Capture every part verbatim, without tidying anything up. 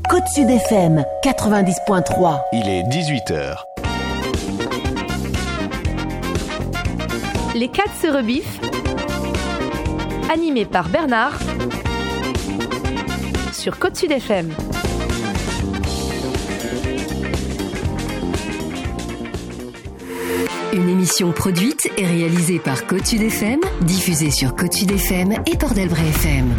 Côte Sud F M quatre-vingt-dix point trois. Il est dix-huit heures. Les quatre se rebiffent, animés par Bernard, sur Côte Sud F M. Une émission produite et réalisée par Côte Sud F M, diffusée sur Côte Sud F M et Port d'Albret F M.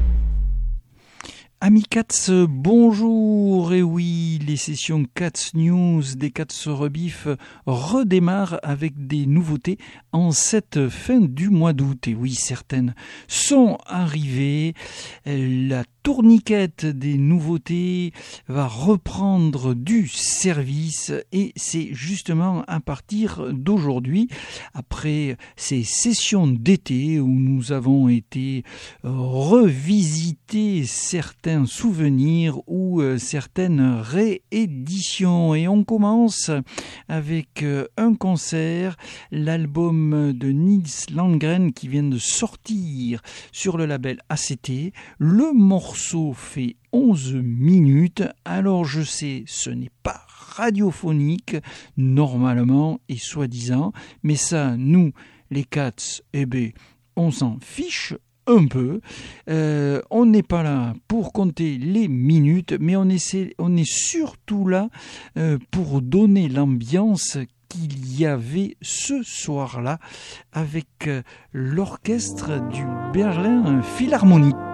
Amis Cats, bonjour. Et oui, les sessions Cats News des Cats se rebiffent redémarrent avec des nouveautés en cette fin du mois d'août. Et oui, certaines sont arrivées. La tourniquette des nouveautés va reprendre du service et c'est justement à partir d'aujourd'hui, après ces sessions d'été où nous avons été revisiter certains souvenirs ou certaines rééditions. Et on commence avec un concert, l'album de Nils Landgren qui vient de sortir sur le label A C T. Le morceau Le morceau fait onze minutes, alors je sais, ce n'est pas radiophonique, normalement et soi-disant, mais ça, nous, les Cats, eh ben, on s'en fiche un peu. Euh, on n'est pas là pour compter les minutes, mais on, essaie, on est surtout là euh, pour donner l'ambiance qu'il y avait ce soir-là avec euh, l'orchestre du Berlin Philharmonique.